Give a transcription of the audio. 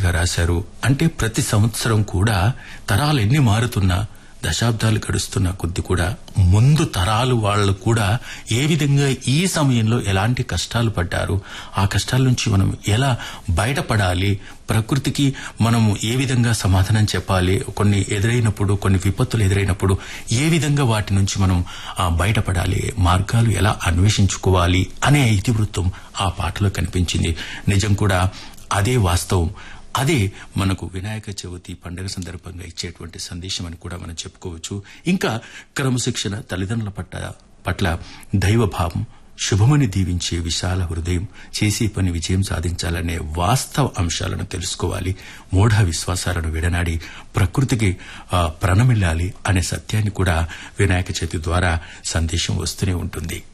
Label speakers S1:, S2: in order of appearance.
S1: చక్కగా రాశారు. అంటే ప్రతి సంవత్సరం కూడా తరాలు ఎన్ని మారుతున్నా, దశాబ్దాలు గడుస్తున్న కొద్ది కూడా ముందు తరాలు వాళ్ళు కూడా ఏ విధంగా ఈ సమయంలో ఎలాంటి కష్టాలు పడ్డారు, ఆ కష్టాల నుంచి మనం ఎలా బయటపడాలి, ప్రకృతికి మనము ఏ విధంగా సమాధానం చెప్పాలి, కొన్ని ఎదురైనప్పుడు, కొన్ని విపత్తులు ఎదురైనప్పుడు ఏ విధంగా వాటి నుంచి మనం బయటపడాలి, మార్గాలు ఎలా అన్వేషించుకోవాలి అనే ఇతివృత్తం ఆ పాటలో కనిపించింది. నిజం కూడా అదే వాస్తవం. అదే మనకు వినాయక చవితి పండుగ సందర్భంగా ఇచ్చేటువంటి సందేశం అని కూడా మనం చెప్పుకోవచ్చు. ఇంకా క్రమశిక్షణ, తల్లిదండ్రుల పట్ల దైవభావం, శుభమని దీవించే విశాల హృదయం, చేసే పని విజయం సాధించాలనే వాస్తవ అంశాలను తెలుసుకోవాలి, మూఢ విశ్వాసాలను విడనాడి ప్రకృతికి ప్రణమిల్లాలి అనే సత్యాన్ని కూడా వినాయక చవితి ద్వారా సందేశం వస్తూనే ఉంటుంది.